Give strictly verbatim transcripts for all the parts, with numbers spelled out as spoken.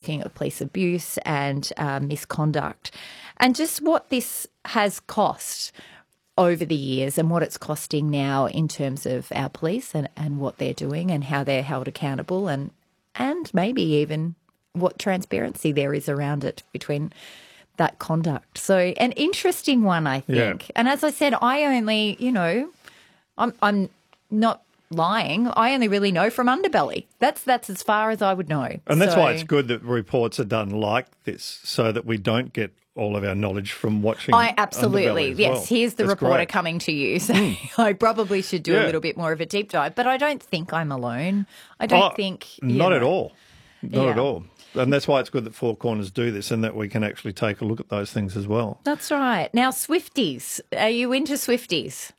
looking at police abuse and uh, misconduct, and just what this has cost over the years and what it's costing now in terms of our police and, and what they're doing and how they're held accountable, and and maybe even what transparency there is around it between that conduct. So an interesting one, I think. Yeah. And as I said, I only, you know, I'm I'm not lying. I only really know from Underbelly. That's that's as far as I would know. And that's So- why it's good that reports are done like this, so that we don't get all of our knowledge from watching. I absolutely, Underbelly as yes. well. Here's the That's reporter great. coming to you. So I probably should do Yeah. a little bit more of a deep dive. But I don't think I'm alone. I don't Oh, think you Not know, at all. Not Yeah. at all. And that's why it's good that Four Corners do this, and that we can actually take a look at those things as well. That's right. Now, Swifties. Are you into Swifties?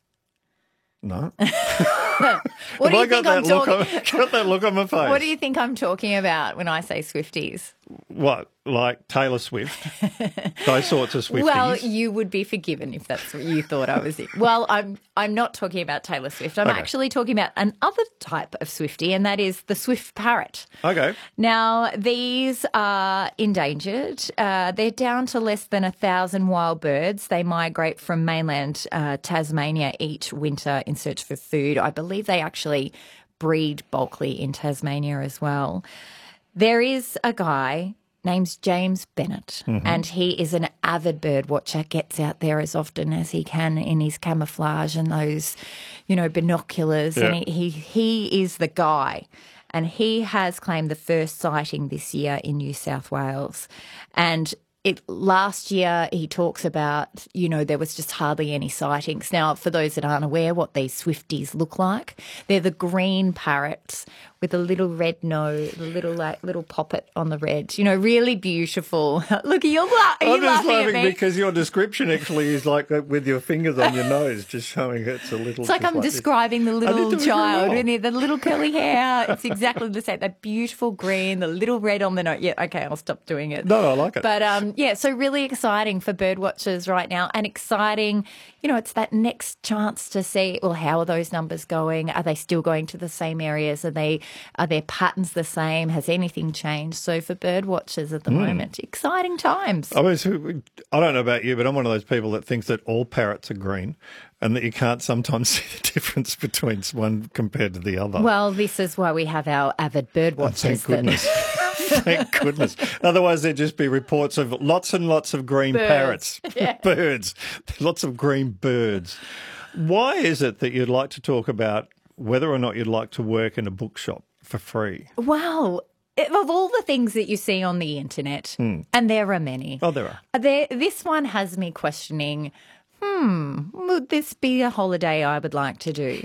No. What Have do I you got think I'm that look talking? on, got that look on my face? What do you think I'm talking about when I say Swifties? What, like Taylor Swift? Those sorts of Swifties? Well, you would be forgiven if that's what you thought I was in. Well, I'm I'm not talking about Taylor Swift. I'm Okay. actually talking about another type of Swiftie, and that is the Swift parrot. Okay. Now, these are endangered. Uh, they're down to less than a thousand wild birds. They migrate from mainland uh, Tasmania each winter in search for food. I believe they actually breed bulkily in Tasmania as well. There is a guy named James Bennett, Mm-hmm. and he is an avid bird watcher, gets out there as often as he can in his camouflage and those, you know, binoculars. Yeah. And he, he, he is the guy. And he has claimed the first sighting this year in New South Wales. And it last year he talks about, you know, there was just hardly any sightings. Now, for those that aren't aware what these Swifties look like, they're the green parrots with a little red nose, a little like little poppet on the red. You know, really beautiful. Look, you're, la- are you I'm just laughing laughing at me? because your description actually is like that with your fingers on your nose, just showing it's a little. It's like just I'm this. describing the didn't little do it very child, well. and the the little curly hair. It's exactly the same. That beautiful green, the little red on the nose. Yeah, okay, I'll stop doing it. No, I like it. But um, yeah, so really exciting for bird watchers right now, and exciting. You know, it's that next chance to see. Well, how are those numbers going? Are they still going to the same areas? Are they are their patterns the same? Has anything changed? So for bird watchers at the Hmm. moment, exciting times. I mean, so- I don't know about you, but I'm one of those people that thinks that all parrots are green, and that you can't sometimes see the difference between one compared to the other. Well, this is why we have our avid bird Oh, watchers. thank goodness. Thank goodness. Otherwise, there'd just be reports of lots and lots of green Birds. parrots. Yeah. Birds. Lots of green birds. Why is it that you'd like to talk about whether or not you'd like to work in a bookshop for free? Wow. Of all the things that you see on the internet, and there are many, Oh, there are. there, this one has me questioning, hmm, would this be a holiday I would like to do?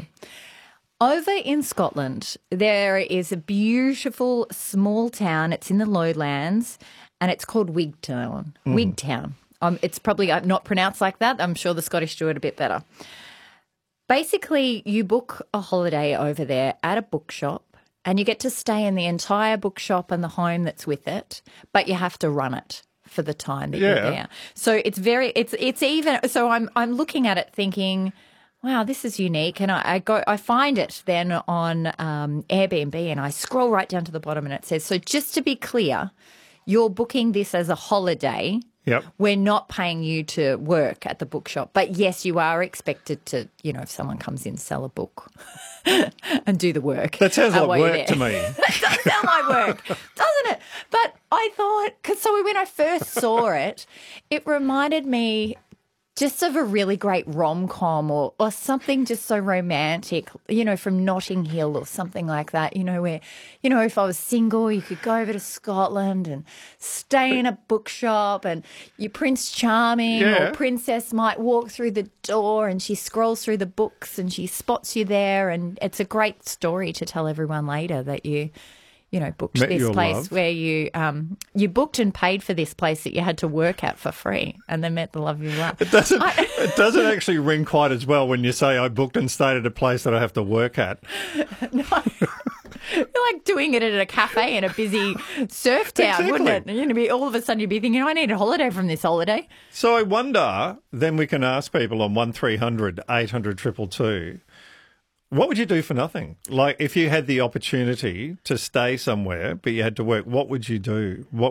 Over in Scotland, there is a beautiful small town. It's in the lowlands, and it's called Wigtown. Wigtown. Um, it's probably not pronounced like that. I'm sure the Scottish do it a bit better. Basically, you book a holiday over there at a bookshop, and you get to stay in the entire bookshop and the home that's with it, but you have to run it for the time that you're Yeah. there. So it's very, it's it's even. So I'm I'm looking at it thinking, wow, this is unique, and I, I go, I find it then on um, Airbnb, and I scroll right down to the bottom, and it says, so just to be clear, you're booking this as a holiday. Yep. We're not paying you to work at the bookshop. But yes, you are expected to, you know, if someone comes in, sell a book and do the work. That sounds uh, like while you're work there. to me. That does sound like work, doesn't it? But I thought, because so when I first saw it, it reminded me just of a really great rom-com or, or something just so romantic, you know, from Notting Hill or something like that, you know, where, you know, if I was single, you could go over to Scotland and stay in a bookshop, and your Prince Charming Yeah. or princess might walk through the door and she scrolls through the books and she spots you there, and it's a great story to tell everyone later that you... you know, booked Met this your place love. where you um you booked and paid for this place that you had to work at for free, and then met the love of your life. It doesn't, it doesn't actually ring quite as well when you say I booked and stayed at a place that I have to work at. You're like doing it at a cafe in a busy surf town, wouldn't it? Exactly. You're going to be all of a sudden you'd be thinking, I need a holiday from this holiday. So I wonder, then we can ask people on one three hundred eight hundred two two two, what would you do for nothing? Like if you had the opportunity to stay somewhere but you had to work, what would you do? What